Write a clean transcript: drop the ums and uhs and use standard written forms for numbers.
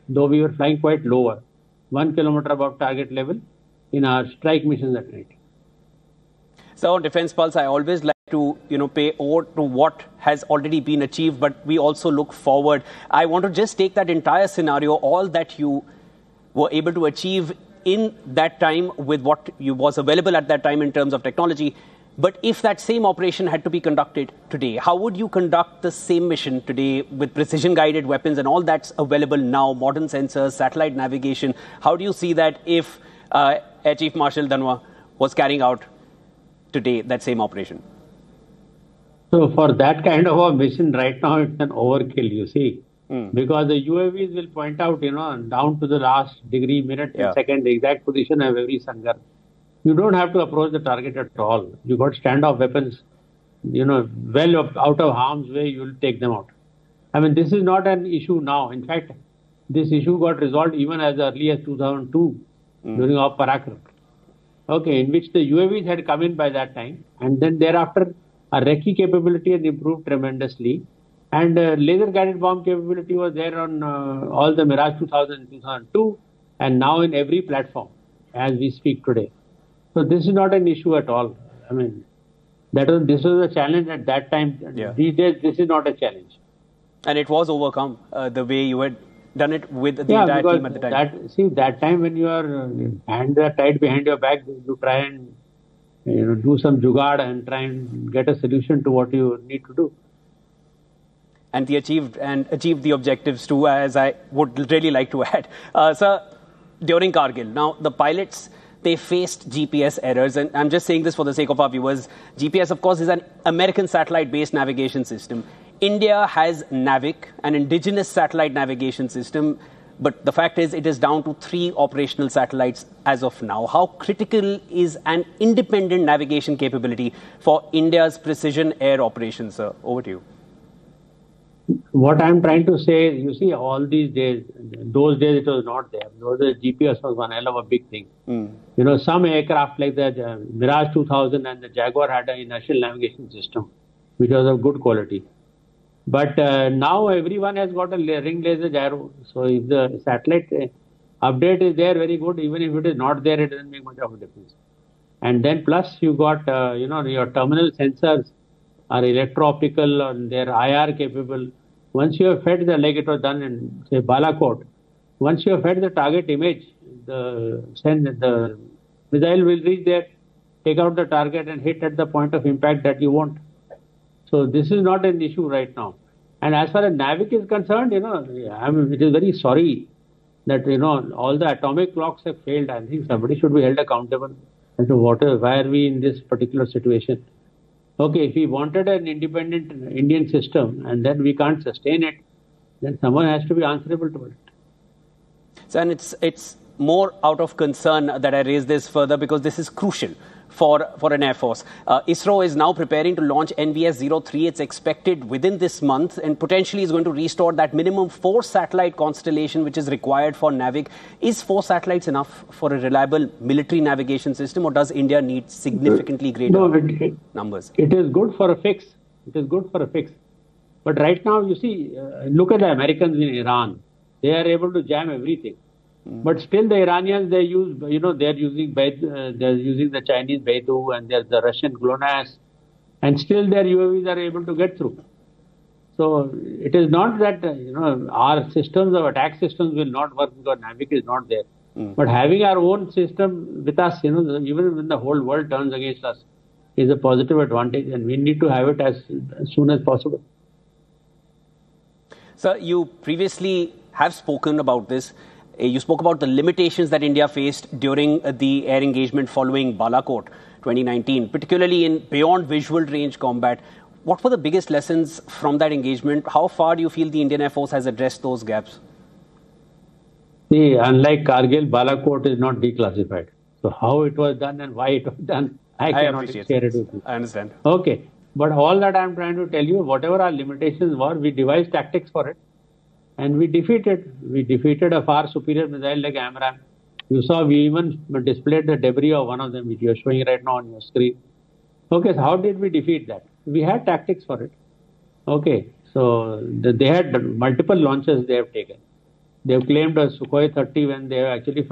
though we were flying quite lower, 1 kilometer above target level in our strike missions at night. So on Defence Pulse, I always like to pay over to what has already been achieved, but we also look forward. I want to just take that entire scenario, all that you were able to achieve in that time with what was available at that time in terms of technology. But if that same operation had to be conducted today, how would you conduct the same mission today with precision-guided weapons and all that's available now, modern sensors, satellite navigation? How do you see that if Air Chief Marshal Dhanwa was carrying out today that same operation? So for that kind of a mission right now, it's an overkill, you see. Because the UAVs will point out, down to the last degree, minute, and second, the exact position of every Sangar. You don't have to approach the target at all. You got standoff weapons, well out of harm's way, you will take them out. I mean, this is not an issue now. In fact, this issue got resolved even as early as 2002 during our Parakram. Okay, in which the UAVs had come in by that time, and then thereafter, our recce capability has improved tremendously. And laser-guided bomb capability was there on all the Mirage 2000 and 2002, and now in every platform as we speak today. So this is not an issue at all. I mean, this was a challenge at that time. Yeah. These days, this is not a challenge. And it was overcome the way you had done it with the entire team at the time. That time when you are hands are tied behind your back, you try and do some jugaad and try and get a solution to what you need to do. And they achieved the objectives too, as I would really like to add. Sir, during Kargil, now the pilots, they faced GPS errors, and I'm just saying this for the sake of our viewers. GPS, of course, is an American satellite-based navigation system. India has NAVIC, an indigenous satellite navigation system, but the fact is it is down to 3 operational satellites as of now. How critical is an independent navigation capability for India's precision air operations, sir? Over to you. What I'm trying to say is, you see, all these days, those days it was not there. The GPS was one hell of a big thing. Some aircraft like the Mirage 2000 and the Jaguar had an inertial navigation system, which was of good quality. But now everyone has got a ring laser gyro. So if the satellite update is there, very good. Even if it is not there, it doesn't make much of a difference. And then plus you got, your terminal sensors are electro-optical and they're IR capable. Once you have fed like it was done in, say, Balakot, once you have fed the target image, the missile will reach there, take out the target and hit at the point of impact that you want. So this is not an issue right now. And as far as NAVIC is concerned, it is very sorry that, all the atomic clocks have failed. I think somebody should be held accountable as to why are we in this particular situation. Okay, if we wanted an independent Indian system and then we can't sustain it, then someone has to be answerable to it. So, and it's more out of concern that I raise this further because this is crucial for an Air Force. ISRO is now preparing to launch NVS-03. It's expected within this month and potentially is going to restore that minimum 4 satellite constellation which is required for NAVIC. Is 4 satellites enough for a reliable military navigation system, or does India need significantly greater numbers? It is good for a fix. But right now, you see, look at the Americans in Iran. They are able to jam everything. But still, the Iranians, they use, they're using the Chinese Beidou and there's the Russian GLONASS, and still their UAVs are able to get through. So it is not that our systems of attack systems will not work because NAVIC is not there. But having our own system with us, even when the whole world turns against us, is a positive advantage, and we need to have it as soon as possible. Sir, you previously have spoken about this. You spoke about the limitations that India faced during the air engagement following Balakot 2019, particularly in beyond visual range combat. What were the biggest lessons from that engagement? How far do you feel the Indian Air Force has addressed those gaps? See, unlike Kargil, Balakot is not declassified. So how it was done and why it was done, I cannot share it with you. I understand. Okay. But all that I'm trying to tell you, whatever our limitations were, we devised tactics for it. And we defeated a far superior missile like AMRAAM. You saw we even displayed the debris of one of them, which you are showing right now on your screen. Okay, so how did we defeat that? We had tactics for it. Okay, so they had multiple launches they have taken. They've claimed a Sukhoi 30 when they have actually